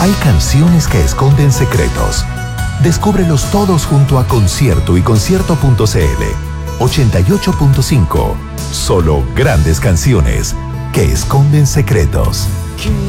Hay canciones que esconden secretos. Descúbrelos todos junto a Concierto y concierto.cl. 88.5. Solo grandes canciones que esconden secretos.